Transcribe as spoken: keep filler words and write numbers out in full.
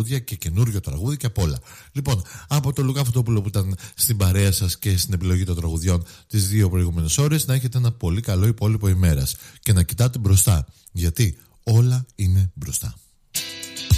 τραγούδια και καινούριο τραγούδι και απ' όλα. Λοιπόν, από τον Λουκά Φωτόπουλο που ήταν στην παρέα σας και στην επιλογή των τραγουδιών τις δύο προηγούμενες ώρες, να έχετε ένα πολύ καλό υπόλοιπο ημέρας και να κοιτάτε μπροστά, γιατί όλα είναι μπροστά.